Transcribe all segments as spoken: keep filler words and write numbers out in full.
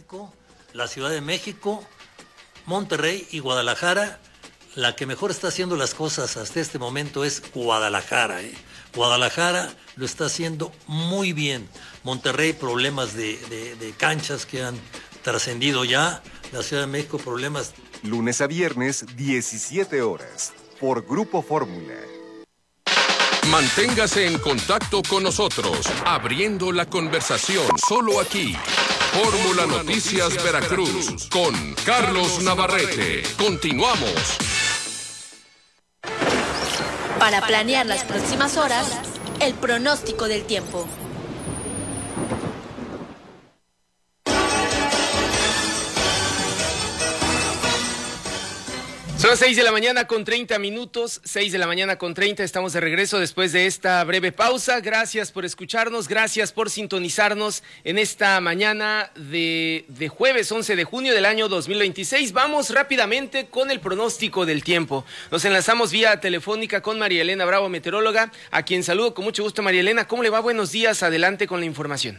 México, la Ciudad de México, Monterrey y Guadalajara. La que mejor está haciendo las cosas hasta este momento es Guadalajara. ¿eh? Guadalajara lo está haciendo muy bien. Monterrey, problemas de, de, de canchas que han trascendido ya. La Ciudad de México, problemas. Lunes a viernes, diecisiete horas, por Grupo Fórmula. Manténgase en contacto con nosotros, abriendo la conversación, solo aquí. Fórmula Noticias Veracruz, con Carlos Navarrete. Continuamos. Para planear las próximas horas, el pronóstico del tiempo. Son las seis de la mañana con treinta minutos, seis de la mañana con treinta, estamos de regreso después de esta breve pausa. Gracias por escucharnos, gracias por sintonizarnos en esta mañana de, de jueves once de junio del año dos mil veintiséis. Vamos rápidamente con el pronóstico del tiempo. Nos enlazamos vía telefónica con María Elena Bravo, meteoróloga, a quien saludo con mucho gusto. María Elena, ¿cómo le va? Buenos días, adelante con la información.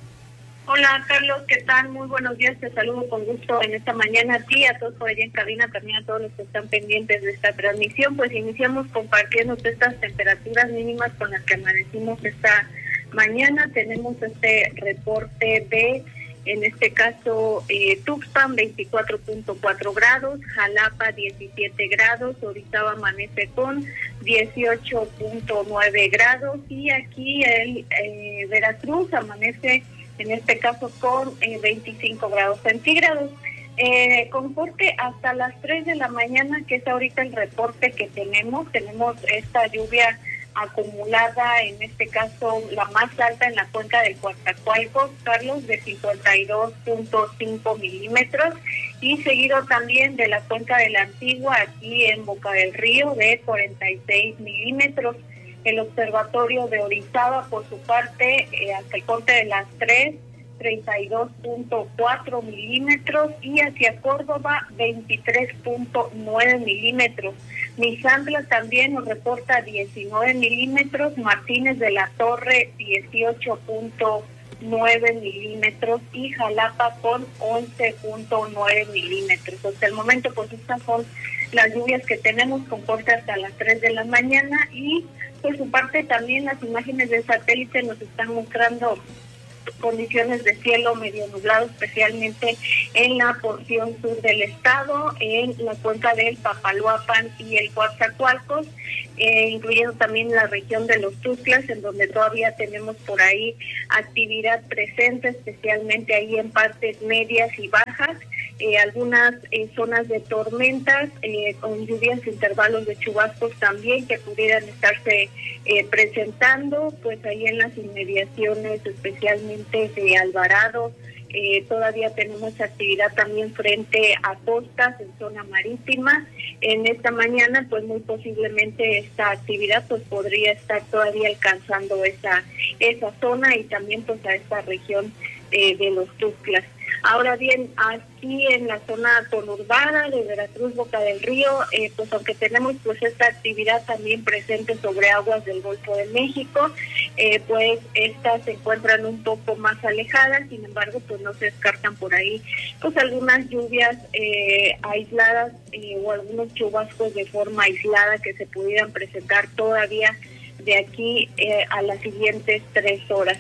Hola Carlos, ¿qué tal? Muy buenos días, te saludo con gusto en esta mañana a ti, a todos por allá en cabina, también a todos los que están pendientes de esta transmisión. Pues iniciamos compartiendo estas temperaturas mínimas con las que amanecimos esta mañana. Tenemos este reporte de, en este caso, eh, Tuxpan veinticuatro punto cuatro grados, Jalapa diecisiete grados, Orizaba amanece con dieciocho punto nueve grados y aquí el eh, Veracruz amanece en este caso con eh, veinticinco grados centígrados. Eh, comporte hasta las tres de la mañana, que es ahorita el reporte que tenemos, tenemos esta lluvia acumulada, en este caso la más alta en la cuenca del Coatzacoalcos, Carlos, de cincuenta y dos punto cinco milímetros, y seguido también de la cuenca de la Antigua, aquí en Boca del Río, de cuarenta y seis milímetros. El observatorio de Orizaba, por su parte, eh, hasta el corte de las tres, treinta y dos punto cuatro milímetros, y hacia Córdoba, veintitrés punto nueve milímetros. Misantla también nos reporta diecinueve milímetros, Martínez de la Torre, dieciocho punto nueve milímetros, y Jalapa con once punto nueve milímetros. Hasta el momento, pues estas son las lluvias que tenemos, con corte hasta las tres de la mañana, y por su parte también las imágenes de satélite nos están mostrando condiciones de cielo medio nublado, especialmente en la porción sur del estado, en la cuenca del Papaloapan y el Coatzacoalcos, eh, incluyendo también la región de los Tuxtlas, en donde todavía tenemos por ahí actividad presente, especialmente ahí en partes medias y bajas, eh, algunas eh, zonas de tormentas, eh, con lluvias, intervalos de chubascos también que pudieran estarse eh, presentando, pues ahí en las inmediaciones, especialmente de Alvarado. Eh, todavía tenemos actividad también frente a costas en zona marítima. En esta mañana, pues muy posiblemente esta actividad pues podría estar todavía alcanzando esa esa zona y también pues a esta región eh, de los Tuxtlas. Ahora bien, aquí en la zona conurbada de Veracruz, Boca del Río, eh, pues aunque tenemos pues esta actividad también presente sobre aguas del Golfo de México, eh, pues estas se encuentran un poco más alejadas, sin embargo, pues no se descartan por ahí pues algunas lluvias eh, aisladas eh, o algunos chubascos de forma aislada que se pudieran presentar todavía de aquí eh, a las siguientes tres horas.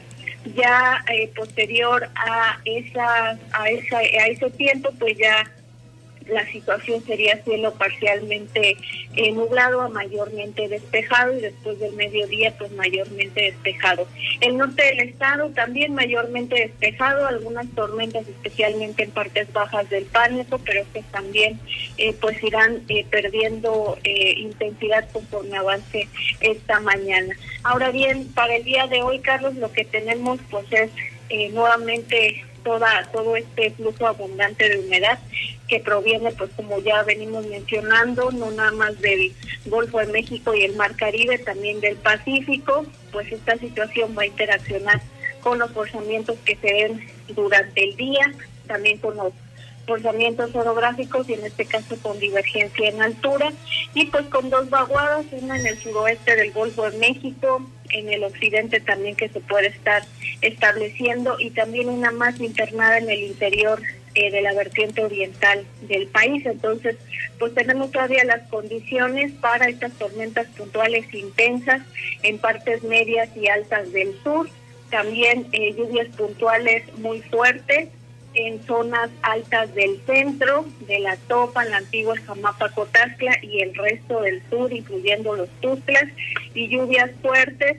Ya eh, posterior a esa a esa a ese tiempo, pues ya la situación sería cielo parcialmente eh, nublado a mayormente despejado, y después del mediodía pues mayormente despejado. El norte del estado también mayormente despejado, algunas tormentas especialmente en partes bajas del Pánuco, pero que también eh, pues irán eh, perdiendo eh, intensidad conforme avance esta mañana. Ahora bien, para el día de hoy, Carlos, lo que tenemos pues es eh, nuevamente toda todo este flujo abundante de humedad que proviene, pues como ya venimos mencionando, no nada más del Golfo de México y el Mar Caribe, también del Pacífico. Pues esta situación va a interaccionar con los forzamientos que se den durante el día, también con los forzamientos orográficos y en este caso con divergencia en altura, y pues con dos vaguadas, una en el suroeste del Golfo de México, en el occidente también que se puede estar estableciendo, y también una más internada en el interior eh, de la vertiente oriental del país. Entonces, pues tenemos todavía las condiciones para estas tormentas puntuales intensas en partes medias y altas del sur. También eh, lluvias puntuales muy fuertes en zonas altas del centro, de la Topan, la antigua Jamapa, Cotazla y el resto del sur, incluyendo los Tuxtlas, y lluvias fuertes,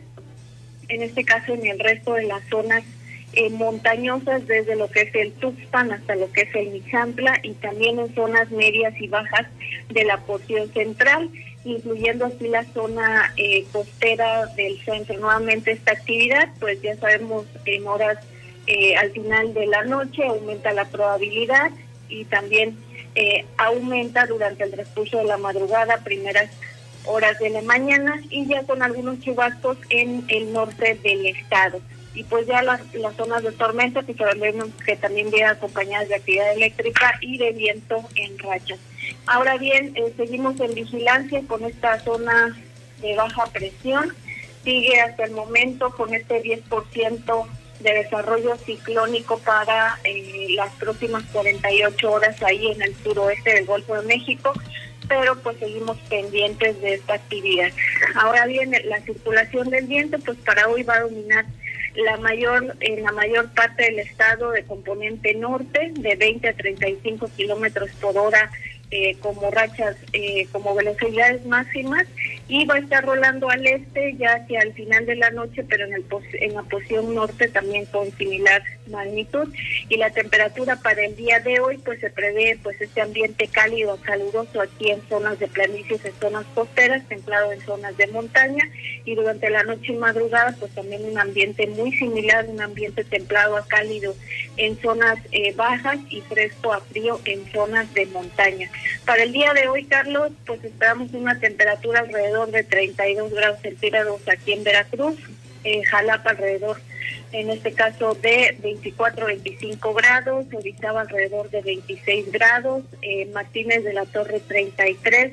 en este caso en el resto de las zonas eh, montañosas, desde lo que es el Tuxpan hasta lo que es el Mixantla, y también en zonas medias y bajas de la porción central, incluyendo así la zona eh, costera del centro. Nuevamente esta actividad, pues ya sabemos que en horas eh, al final de la noche aumenta la probabilidad, y también eh, aumenta durante el transcurso de la madrugada, primeras horas de la mañana, y ya con algunos chubascos en el norte del estado. Y pues ya las, las zonas de tormenta, que sabemos que también vienen acompañadas de actividad eléctrica y de viento en rachas. Ahora bien, eh, seguimos en vigilancia con esta zona de baja presión. Sigue hasta el momento con este diez por ciento de desarrollo ciclónico para eh, las próximas cuarenta y ocho horas ahí en el suroeste del Golfo de México, pero pues seguimos pendientes de esta actividad. Ahora bien, la circulación del viento, pues para hoy va a dominar la mayor en la mayor parte del estado de componente norte, de veinte a treinta y cinco kilómetros por hora, eh, como rachas, eh, como velocidades máximas, y va a estar rolando al este ya hacia el final de la noche, pero en el en la porción norte también con similar magnitud. Y la temperatura para el día de hoy, pues se prevé pues este ambiente cálido, caluroso aquí en zonas de planicies, en zonas costeras, templado en zonas de montaña, y durante la noche y madrugada pues también un ambiente muy similar, un ambiente templado a cálido en zonas eh, bajas y fresco a frío en zonas de montaña. Para el día de hoy, Carlos, pues esperamos una temperatura alrededor de treinta y dos grados centígrados aquí en Veracruz, en Jalapa alrededor, en este caso de veinticuatro a veinticinco grados, Orizaba alrededor de veintiséis grados, eh, Martínez de la Torre treinta y tres,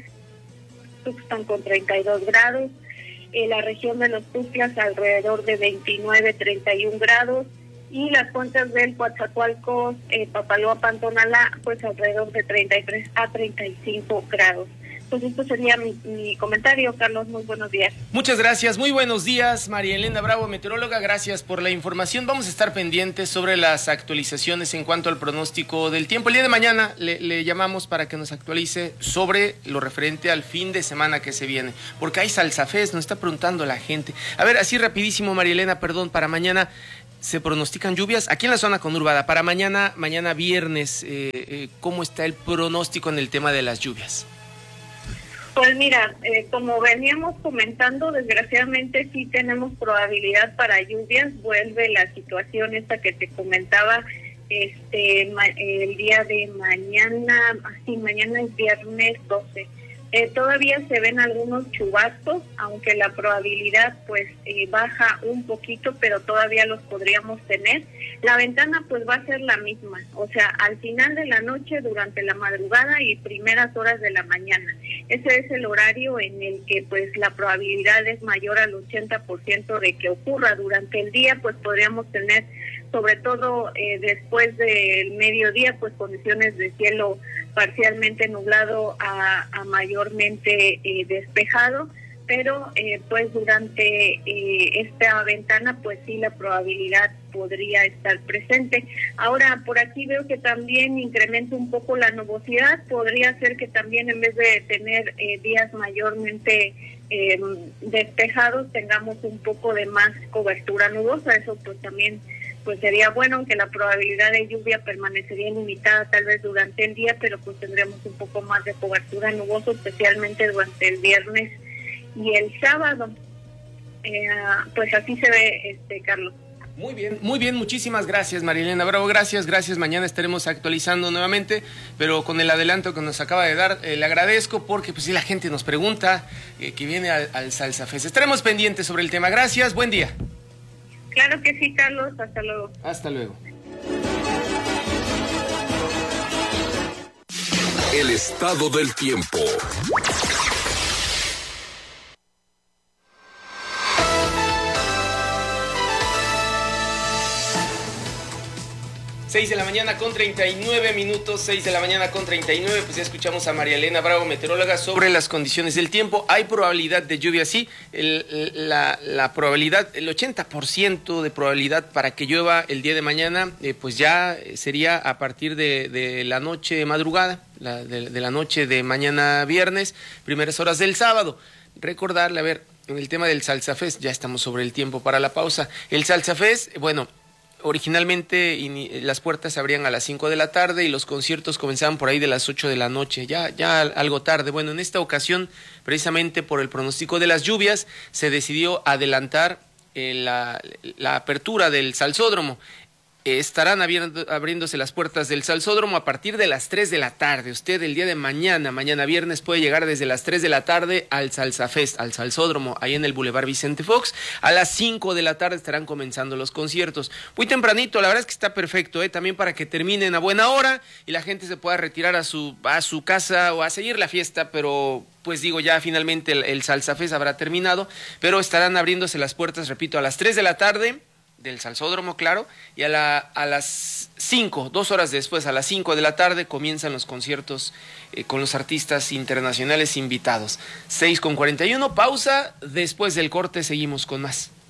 Tuxpan con treinta y dos grados, en la región de los Tuxtlas alrededor de veintinueve a treinta y un grados, y las cuencas del Coatzacoalcos, eh, Papaloapan, Tonalá, pues alrededor de treinta y tres a treinta y cinco grados. Pues esto sería mi, mi comentario, Carlos. Muy buenos días. Muchas gracias, muy buenos días, María Elena Bravo, meteoróloga. Gracias por la información. Vamos a estar pendientes sobre las actualizaciones en cuanto al pronóstico del tiempo. El día de mañana le, le llamamos para que nos actualice sobre lo referente al fin de semana que se viene, porque hay salsafés, nos está preguntando la gente. A ver, así rapidísimo, María Elena, perdón, para mañana se pronostican lluvias aquí en la zona conurbada. Para mañana, mañana viernes, eh, eh, ¿cómo está el pronóstico en el tema de las lluvias? Pues mira, eh, como veníamos comentando, desgraciadamente sí tenemos probabilidad para lluvias. Vuelve la situación esta que te comentaba este ma- el día de mañana, así mañana es viernes doce. Eh, todavía se ven algunos chubascos, aunque la probabilidad pues eh, baja un poquito, pero todavía los podríamos tener. La ventana pues va a ser la misma, o sea, al final de la noche, durante la madrugada y primeras horas de la mañana. Ese es el horario en el que pues la probabilidad es mayor al ochenta por ciento de que ocurra. Durante el día pues podríamos tener, sobre todo eh, después del mediodía, pues condiciones de cielo parcialmente nublado a, a mayormente eh, despejado, pero eh, pues durante eh, esta ventana pues sí la probabilidad podría estar presente. Ahora por aquí veo que también incrementa un poco la nubosidad. Podría ser que también en vez de tener eh, días mayormente eh, despejados tengamos un poco de más cobertura nubosa. Eso pues también pues sería bueno, aunque la probabilidad de lluvia permanecería limitada tal vez durante el día, pero pues tendremos un poco más de cobertura nubosa, especialmente durante el viernes y el sábado. Eh, pues así se ve, este Carlos. Muy bien, muy bien, muchísimas gracias, María Elena Bravo, gracias, gracias. Mañana estaremos actualizando nuevamente, pero con el adelanto que nos acaba de dar, eh, le agradezco porque pues si la gente nos pregunta eh, que viene al, al Salsa Fest. Estaremos pendientes sobre el tema. Gracias, buen día. Claro que sí, Carlos, hasta luego. Hasta luego. El estado del tiempo. seis de la mañana con treinta y nueve minutos, seis de la mañana con treinta y nueve, pues ya escuchamos a María Elena Bravo, meteoróloga, sobre las condiciones del tiempo. Hay probabilidad de lluvia, sí, el, la, la probabilidad, el ochenta por ciento de probabilidad para que llueva el día de mañana, eh, pues ya sería a partir de, de la noche madrugada, la, de, de la noche de mañana viernes, primeras horas del sábado. Recordarle, a ver, en el tema del Salsa Fest, ya estamos sobre el tiempo para la pausa. El Salsa Fest, bueno, originalmente las puertas se abrían a las cinco de la tarde y los conciertos comenzaban por ahí de las ocho de la noche, ya, ya algo tarde. Bueno, en esta ocasión, precisamente por el pronóstico de las lluvias, se decidió adelantar eh, la, la apertura del Salsódromo. Estarán abriendo, abriéndose las puertas del Salsódromo a partir de las tres de la tarde. Usted el día de mañana, mañana viernes, puede llegar desde las tres de la tarde al Salsa Fest, al Salsódromo, ahí en el Boulevard Vicente Fox. A las cinco de la tarde estarán comenzando los conciertos. Muy tempranito, la verdad es que está perfecto, ¿eh? También para que terminen a buena hora y la gente se pueda retirar a su, a su casa o a seguir la fiesta, pero pues digo, ya finalmente el, el Salsa Fest habrá terminado, pero estarán abriéndose las puertas, repito, a las tres de la tarde, del Salsódromo, claro, y a, la, a las cinco, dos horas después, a las cinco de la tarde, comienzan los conciertos eh, con los artistas internacionales invitados. seis con cuarenta y uno, pausa, después del corte seguimos con más.